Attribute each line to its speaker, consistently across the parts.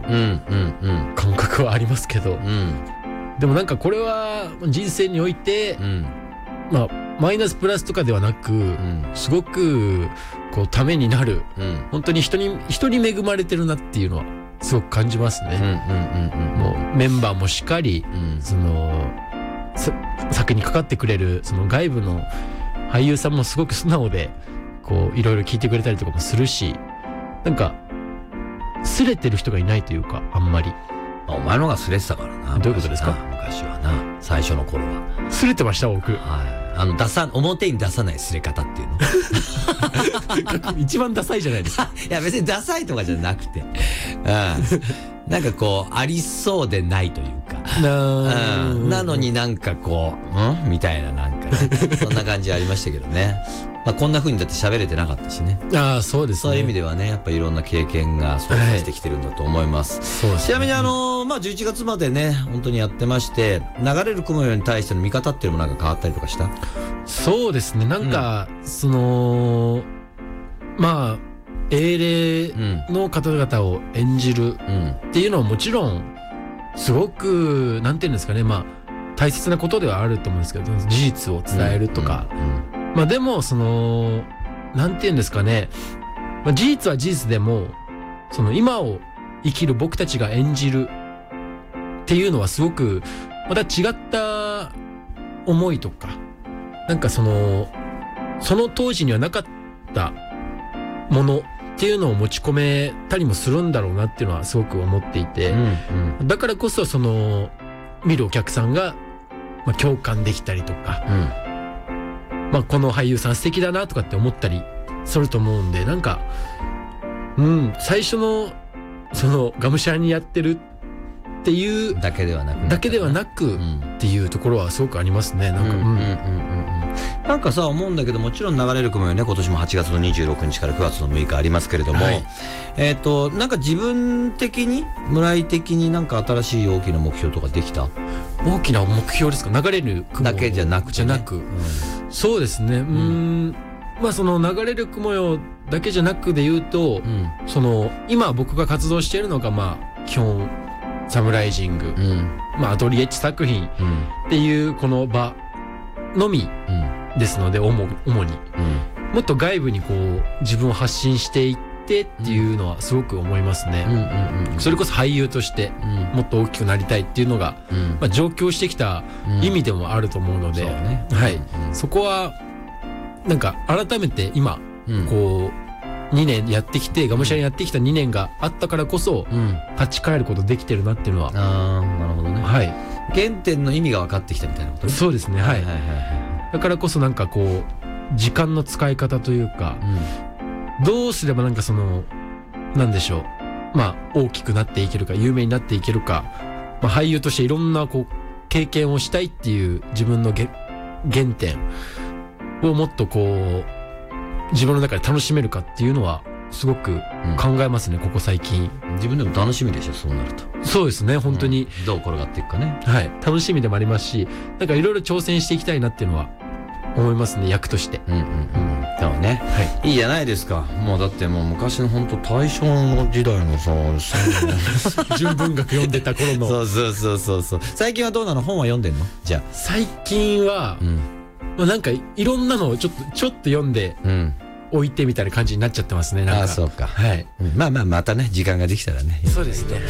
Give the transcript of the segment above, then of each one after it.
Speaker 1: 感覚はありますけど、でもなんかこれは人生において、まあマイナスプラスとかではなく、すごくこうためになる、本当に人に恵まれてるなっていうのはすごく感じますね。もうメンバーもしっかり、その作にかかってくれるその外部の俳優さんもすごく素直でこういろいろ聞いてくれたりとかもするし、なんかすれてる人がいないというか、あんまり。
Speaker 2: お前の方がすれてたからな。
Speaker 1: どういうことですか？
Speaker 2: 昔はな、最初の頃は
Speaker 1: すれてました、僕。
Speaker 2: 表に出さないすれ方っていう
Speaker 1: の一番ダサいじゃないですか。
Speaker 2: いや別にダサいとかじゃなくて、なんかこうありそうでないというか、なのになんかこうみたいな、なんかね、そんな感じありましたけどね。まあこんな風にだって喋れてなかったしね。
Speaker 1: そうですね。
Speaker 2: そういう意味ではね、やっぱいろんな経験が育ててきてるんだと思います。
Speaker 1: そうですね。
Speaker 2: ちなみにまあ11月までね、本当にやってまして、流れる雲よに対しての見方っていうのもなんか変わったりとかした？
Speaker 1: そうですね。なんか、そのまあ英霊の方々を演じるっていうのはもちろんすごくなんていうんですかね、まあ大切なことではあると思うんですけど、事実を伝えるとか、まあでもそのなんていうんですかね、まあ、事実は事実でもその今を生きる僕たちが演じるっていうのはすごくまた違った思いとか、なんかその当時にはなかったものっていうのを持ち込めたりもするんだろうなっていうのはすごく思っていて、だからこそその見るお客さんがまあ共感できたりとか、まあこの俳優さん素敵だなとかって思ったりすると思うんで、なんか最初のそのがむしゃらにやってるっていう
Speaker 2: だけではなく
Speaker 1: っていうところはすごくありますね。
Speaker 2: なんかさ思うんだけど、もちろん流れる雲よね、今年も8月の26日から9月の6日ありますけれども、なんか自分的に村井的になんか新しい大きな目標とかできた？
Speaker 1: 大きな目標ですか？流れる雲
Speaker 2: だけじゃなくて、
Speaker 1: そうですね。まあその流れる雲よだけじゃなくで言うと、その今僕が活動しているのがまあ基本サムライジング、まあアトリエッジ作品っていうこの場のみですので、主にもっと外部にこう自分を発信していってっていうのはすごく思いますね。それこそ俳優としてもっと大きくなりたいっていうのが、まあ上京してきた意味でもあると思うので、そこはなんか改めて今こう2年やってきて、がむしゃらにやってきた2年があったからこそ立ち返ることできてるなっていうのは、
Speaker 2: なるほどね。原点の意味が分かってきたみたいなことね。
Speaker 1: そうですね。だからこそなんかこう時間の使い方というか、どうすればなんかそのなんでしょう、まあ大きくなっていけるか、有名になっていけるか、まあ俳優としていろんなこう経験をしたいっていう自分の原点をもっとこう自分の中で楽しめるかっていうのはすごく考えますね、ここ最近。
Speaker 2: 自分でも楽しみでしょ、そうなると。
Speaker 1: そうですね、本当に、
Speaker 2: どう転がっていくかね。
Speaker 1: 楽しみでもありますし、なんかいろいろ挑戦していきたいなっていうのは思いますね、役として。
Speaker 2: そうね、いいじゃないですか。もうだってもう昔の本当大正の時代のさ
Speaker 1: 純文学読んでた頃の
Speaker 2: そう。最近はどうなの？本は読んでんの？じゃあ
Speaker 1: 最近は、なんかいろんなのをちょっと読んで置いてみたいな感じになっちゃってますね。なんか
Speaker 2: そうか。まあまたね、時間ができたらね。
Speaker 1: そうですね。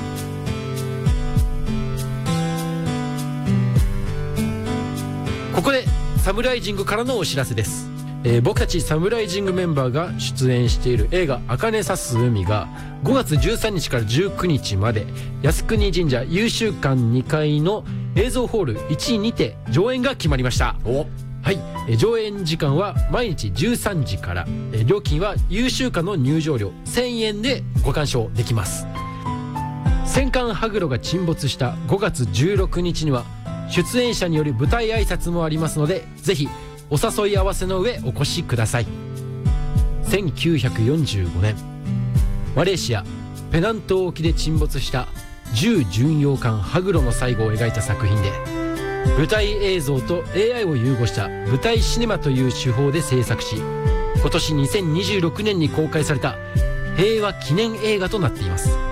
Speaker 1: ここでサムライジングからのお知らせです。僕たちサムライジングメンバーが出演している映画茜さす海が5月13日から19日まで靖国神社優秀館2階の映像ホール1にて上演が決まりました。上演時間は毎日13時から、料金は優秀館の入場料1000円でご鑑賞できます。戦艦羽黒が沈没した5月16日には出演者による舞台挨拶もありますので、ぜひお誘い合わせの上お越しください。1945年マレーシアペナン島沖で沈没した重巡洋艦羽黒の最後を描いた作品で、舞台映像と AI を融合した舞台シネマという手法で制作し、今年2026年に公開された平和記念映画となっています。